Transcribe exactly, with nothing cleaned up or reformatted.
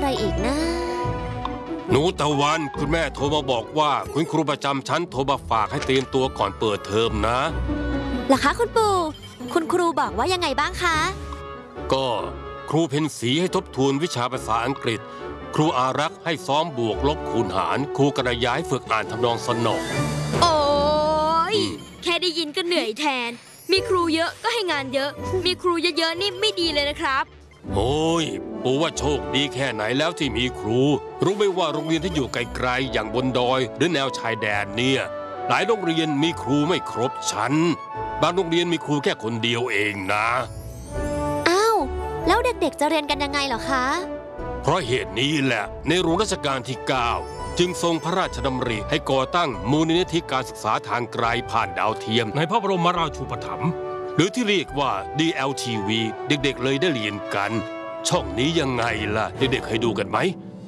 อีกนะหนูตะวันคุณแม่โทรมาบอกว่าคุณครูประจำชั้นโทรมาฝากให้เตรียมตัวก่อนเปิดเทอมนะเหรอคะคุณปู่คุณครูบอกว่ายังไงบ้างคะก็ครูเพ็ญศรีให้ทบทวนวิชาภาษาอังกฤษครูอารักษ์ให้ซ้อมบวกลบคูณหารครูกระย้ายฝึกอ่านทำนองสนองโอ้ยแค่ได้ยินก็เหนื่อยแทนมีครูเยอะก็ให้งานเยอะมีครูเยอะๆนี่ไม่ดีเลยนะครับโอ้ยปู่ว่าโชคดีแค่ไหนแล้วที่มีครูรู้ไหมว่าโรงเรียนที่อยู่ไกลๆอย่างบนดอยหรือแนวชายแดนเนี่ยหลายโรงเรียนมีครูไม่ครบชั้นบางโรงเรียนมีครูแค่คนเดียวเองนะอ้าวแล้วเด็กๆจะเรียนกันยังไงเหรอคะเพราะเหตุนี้แหละในหลวงรัชกาลที่เก้าจึงทรงพระราชดำริให้ก่อตั้งมูลนิธิการศึกษาทางไกลผ่านดาวเทียมในพระบรมราชูปถัมภ์หรือที่เรียกว่า ดี แอล ที วี เด็กๆเลยได้เรียนกันช่องนี้ยังไงล่ะเด็กๆเคยดูกันไหม